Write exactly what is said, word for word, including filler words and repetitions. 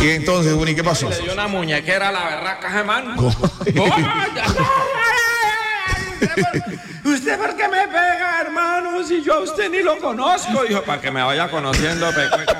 Y entonces, Juni, ¿qué pasó? Le dio una muñequera a la berraca, hermano. ¿Cómo? ¿Usted por qué me pega, hermano? Si yo a usted ni lo conozco. Dijo, para que me vaya conociendo, pecueca.